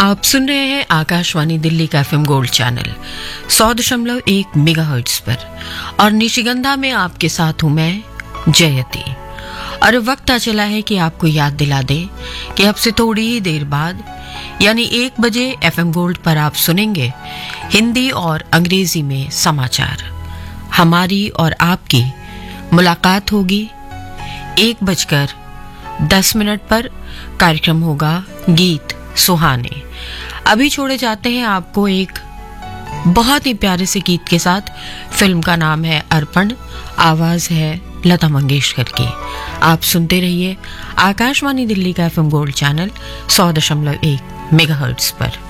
आप सुन रहे हैं आकाशवाणी दिल्ली का एफएम गोल्ड चैनल 100.1 मेगाहर्ट्ज पर और निशिगंधा में आपके साथ हूं मैं जयती। और वक्त आ चला है कि आपको याद दिला दे कि अब से थोड़ी ही देर बाद यानी 1 बजे एफएम गोल्ड पर आप सुनेंगे हिंदी और अंग्रेजी में समाचार। हमारी और आपकी मुलाकात होगी 1:10 पर। कार्यक्रम होगा गीत सुहाने। अभी छोड़े जाते हैं आपको एक बहुत ही प्यारे से गीत के साथ। फिल्म का नाम है अर्पण, आवाज है लता मंगेशकर की। आप सुनते रहिए आकाशवाणी दिल्ली का एफएम गोल्ड चैनल 100.1 मेगाहर्ट्ज पर।